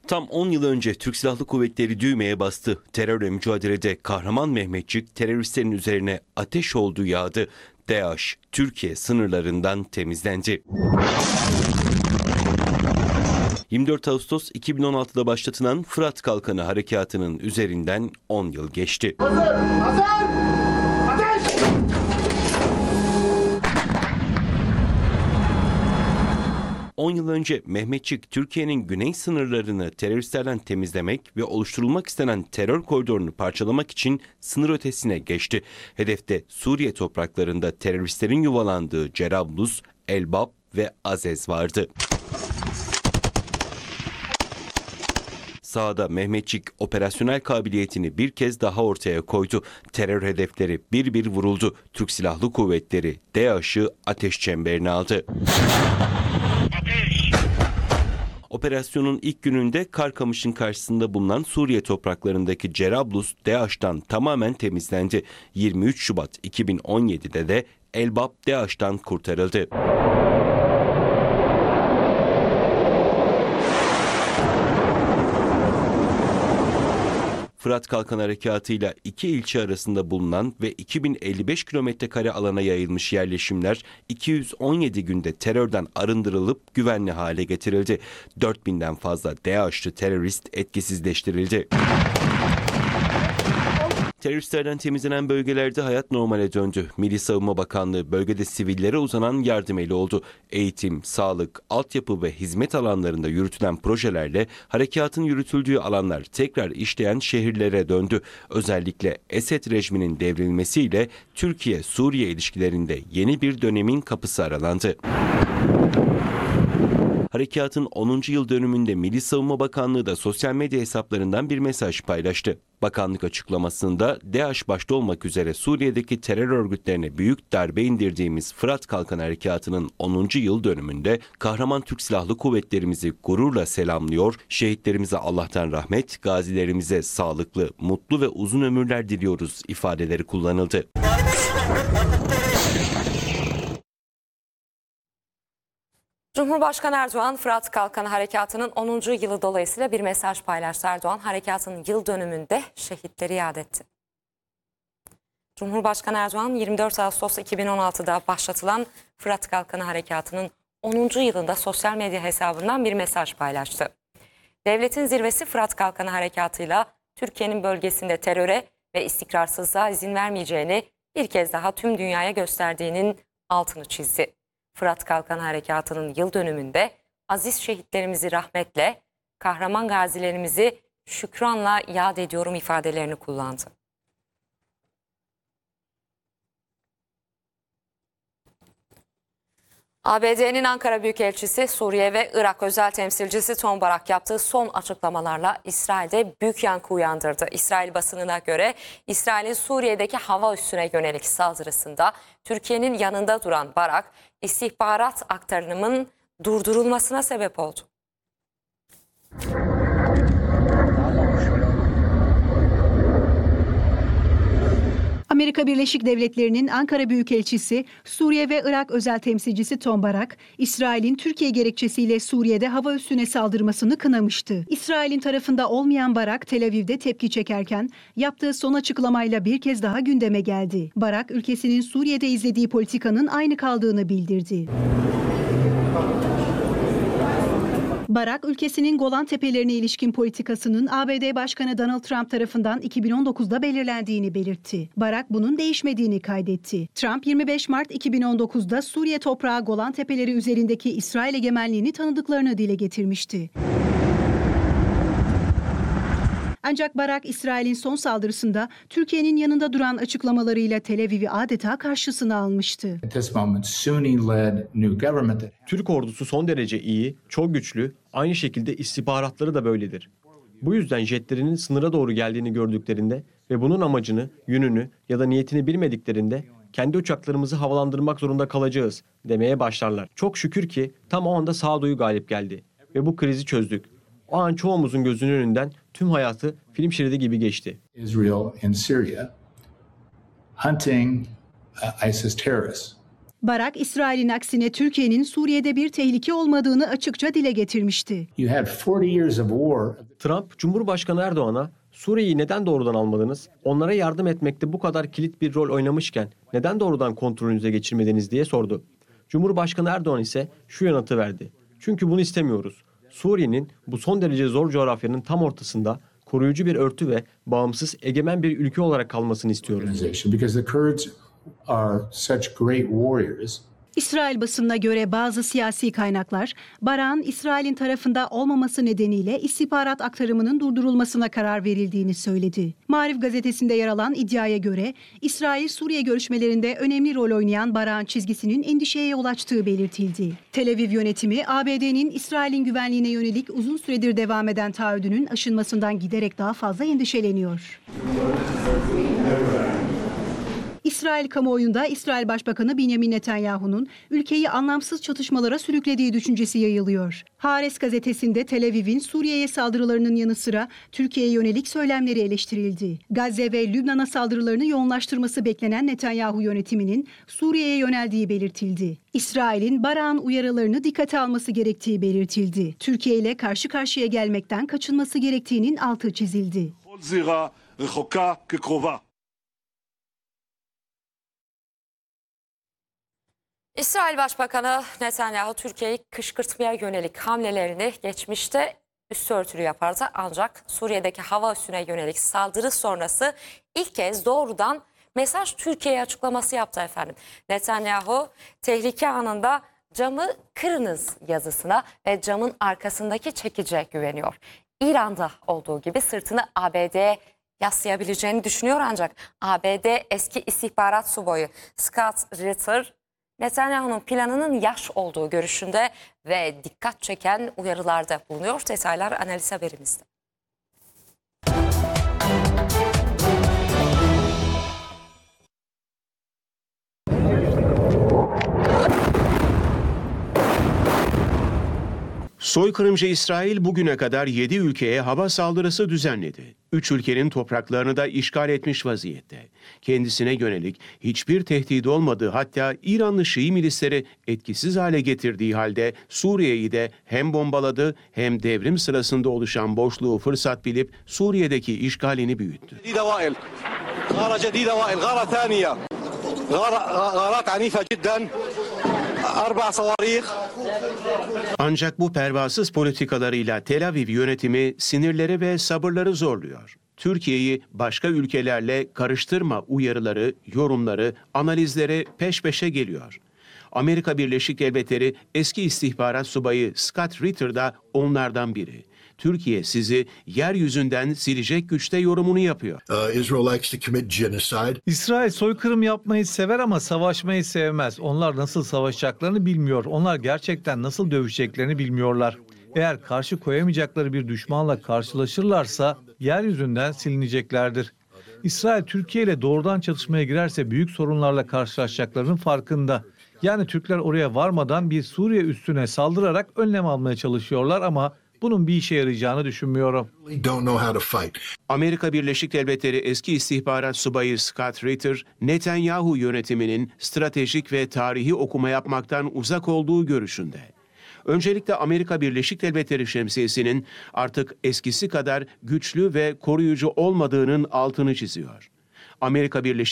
Tam 10 yıl önce Türk Silahlı Kuvvetleri düğmeye bastı. Terörle mücadelede kahraman Mehmetçik teröristlerin üzerine ateş oldu yağdı. DAEŞ Türkiye sınırlarından temizlendi. 24 Ağustos 2016'da başlatılan Fırat Kalkanı Harekatı'nın üzerinden 10 yıl geçti. Hazır! 10 yıl önce Mehmetçik, Türkiye'nin güney sınırlarını teröristlerden temizlemek ve oluşturulmak istenen terör koridorunu parçalamak için sınır ötesine geçti. Hedefte Suriye topraklarında teröristlerin yuvalandığı Cerablus, Elbap ve Azez vardı. Sahada Mehmetçik operasyonel kabiliyetini bir kez daha ortaya koydu. Terör hedefleri bir bir vuruldu. Türk Silahlı Kuvvetleri DAEŞ'ı ateş çemberine aldı. Operasyonun ilk gününde Karkamış'ın karşısında bulunan Suriye topraklarındaki Cerablus DAEŞ'tan tamamen temizlendi. 23 Şubat 2017'de de Elbap DAEŞ'tan kurtarıldı. Fırat Kalkan Harekatı'yla iki ilçe arasında bulunan ve 2055 kilometrekare alana yayılmış yerleşimler 217 günde terörden arındırılıp güvenli hale getirildi. 4000'den fazla DAEŞ'li terörist etkisizleştirildi. Teröristlerden temizlenen bölgelerde hayat normale döndü. Milli Savunma Bakanlığı bölgede sivillere uzanan yardım eli oldu. Eğitim, sağlık, altyapı ve hizmet alanlarında yürütülen projelerle harekatın yürütüldüğü alanlar tekrar işleyen şehirlere döndü. Özellikle Esed rejiminin devrilmesiyle Türkiye-Suriye ilişkilerinde yeni bir dönemin kapısı aralandı. Harekatın 10. yıl dönümünde Milli Savunma Bakanlığı da sosyal medya hesaplarından bir mesaj paylaştı. Bakanlık açıklamasında DAEŞ başta olmak üzere Suriye'deki terör örgütlerine büyük darbe indirdiğimiz Fırat Kalkan Harekatı'nın 10. yıl dönümünde kahraman Türk Silahlı Kuvvetlerimizi gururla selamlıyor, şehitlerimize Allah'tan rahmet, gazilerimize sağlıklı, mutlu ve uzun ömürler diliyoruz ifadeleri kullanıldı. Cumhurbaşkanı Erdoğan, Fırat Kalkan Harekatı'nın 10. yılı dolayısıyla bir mesaj paylaştı. Erdoğan, harekatın yıl dönümünde şehitleri yad etti. Cumhurbaşkanı Erdoğan, 24 Ağustos 2016'da başlatılan Fırat Kalkan Harekatı'nın 10. yılında sosyal medya hesabından bir mesaj paylaştı. Devletin zirvesi Fırat Kalkan Harekatı'yla Türkiye'nin bölgesinde teröre ve istikrarsızlığa izin vermeyeceğini bir kez daha tüm dünyaya gösterdiğinin altını çizdi. Fırat Kalkan Harekatı'nın yıl dönümünde aziz şehitlerimizi rahmetle, kahraman gazilerimizi şükranla yad ediyorum ifadelerini kullandı. ABD'nin Ankara Büyükelçisi, Suriye ve Irak özel temsilcisi Tom Barak yaptığı son açıklamalarla İsrail'de büyük yankı uyandırdı. İsrail basınına göre İsrail'in Suriye'deki hava üssüne yönelik saldırısında Türkiye'nin yanında duran Barak, istihbarat aktarımının durdurulmasına sebep oldu. Amerika Birleşik Devletleri'nin Ankara Büyükelçisi, Suriye ve Irak özel temsilcisi Tom Barak, İsrail'in Türkiye gerekçesiyle Suriye'de hava üssüne saldırmasını kınamıştı. İsrail'in tarafında olmayan Barak, Tel Aviv'de tepki çekerken yaptığı son açıklamayla bir kez daha gündeme geldi. Barak, ülkesinin Suriye'de izlediği politikanın aynı kaldığını bildirdi. Barak, ülkesinin Golan Tepelerine ilişkin politikasının ABD Başkanı Donald Trump tarafından 2019'da belirlendiğini belirtti. Barak bunun değişmediğini kaydetti. Trump 25 Mart 2019'da Suriye toprağı Golan Tepeleri üzerindeki İsrail egemenliğini tanıdıklarını dile getirmişti. Ancak Barak, İsrail'in son saldırısında Türkiye'nin yanında duran açıklamalarıyla Tel Aviv'i adeta karşısına almıştı. Türk ordusu son derece iyi, çok güçlü, aynı şekilde istihbaratları da böyledir. Bu yüzden jetlerinin sınıra doğru geldiğini gördüklerinde ve bunun amacını, yönünü ya da niyetini bilmediklerinde kendi uçaklarımızı havalandırmak zorunda kalacağız demeye başlarlar. Çok şükür ki tam o anda sağduyu galip geldi ve bu krizi çözdük. O an çoğumuzun gözünün önünden tüm hayatı film şeridi gibi geçti. Israel and Syria hunting ISIS terrorists. Barak, İsrail'in aksine Türkiye'nin Suriye'de bir tehlike olmadığını açıkça dile getirmişti. You had 40 years of war. Trump, Cumhurbaşkanı Erdoğan'a Suriye'yi neden doğrudan almadınız? Onlara yardım etmekte bu kadar kilit bir rol oynamışken neden doğrudan kontrolünüze geçirmediniz diye sordu. Cumhurbaşkanı Erdoğan ise şu yanıtı verdi. Çünkü bunu istemiyoruz. Suriye'nin bu son derece zor coğrafyanın tam ortasında koruyucu bir örtü ve bağımsız egemen bir ülke olarak kalmasını istiyoruz. Because the Kurds are such great warriors. İsrail basınına göre bazı siyasi kaynaklar, Barak'ın İsrail'in tarafında olmaması nedeniyle istihbarat aktarımının durdurulmasına karar verildiğini söyledi. Maarif gazetesinde yer alan iddiaya göre, İsrail-Suriye görüşmelerinde önemli rol oynayan Barak'ın çizgisinin endişeye yol açtığı belirtildi. Tel Aviv yönetimi, ABD'nin İsrail'in güvenliğine yönelik uzun süredir devam eden taahhüdünün aşılmasından giderek daha fazla endişeleniyor. İsrail kamuoyunda İsrail Başbakanı Benjamin Netanyahu'nun ülkeyi anlamsız çatışmalara sürüklediği düşüncesi yayılıyor. Haaretz gazetesinde Tel Aviv'in Suriye'ye saldırılarının yanı sıra Türkiye'ye yönelik söylemleri eleştirildi. Gazze ve Lübnan'a saldırılarını yoğunlaştırması beklenen Netanyahu yönetiminin Suriye'ye yöneldiği belirtildi. İsrail'in Barak'ın uyarılarını dikkate alması gerektiği belirtildi. Türkiye ile karşı karşıya gelmekten kaçınması gerektiğinin altı çizildi. İsrail Başbakanı Netanyahu Türkiye'yi kışkırtmaya yönelik hamlelerini geçmişte üstü örtülü yapardı. Ancak Suriye'deki hava üssüne yönelik saldırı sonrası ilk kez doğrudan mesaj Türkiye'ye açıklaması yaptı efendim. Netanyahu tehlike anında camı kırınız yazısına ve camın arkasındaki çekice güveniyor. İran'da olduğu gibi sırtını ABD'ye yaslayabileceğini düşünüyor ancak ABD eski istihbarat subayı Scott Ritter Netanyahu'nun planının yaş olduğu görüşünde ve dikkat çeken uyarılarda bulunuyor. Detaylar analiz haberimizde. Soykırımcı İsrail bugüne kadar 7 ülkeye hava saldırısı düzenledi. 3 ülkenin topraklarını da işgal etmiş vaziyette. Kendisine yönelik hiçbir tehdit olmadığı, hatta İranlı Şii milisleri etkisiz hale getirdiği halde Suriye'yi de hem bombaladı hem devrim sırasında oluşan boşluğu fırsat bilip Suriye'deki işgalini büyüttü. Ancak bu pervasız politikalarıyla Tel Aviv yönetimi sinirleri ve sabırları zorluyor. Türkiye'yi başka ülkelerle karıştırma uyarıları, yorumları, analizleri peş peşe geliyor. Amerika Birleşik Devletleri eski istihbarat subayı Scott Ritter da onlardan biri. Türkiye sizi yeryüzünden silecek güçte yorumunu yapıyor. İsrail soykırım yapmayı sever ama savaşmayı sevmez. Onlar nasıl savaşacaklarını bilmiyor. Onlar gerçekten nasıl dövüşeceklerini bilmiyorlar. Eğer karşı koyamayacakları bir düşmanla karşılaşırlarsa yeryüzünden silineceklerdir. İsrail Türkiye ile doğrudan çatışmaya girerse büyük sorunlarla karşılaşacaklarının farkında. Yani Türkler oraya varmadan bir Suriye üssüne saldırarak önlem almaya çalışıyorlar ama bunun bir işe yarayacağını düşünmüyorum. Amerika Birleşik Devletleri eski istihbarat subayı Scott Ritter, Netanyahu yönetiminin stratejik ve tarihi okuma yapmaktan uzak olduğu görüşünde. Öncelikle Amerika Birleşik Devletleri şemsiyesinin artık eskisi kadar güçlü ve koruyucu olmadığının altını çiziyor. Amerika Birleşik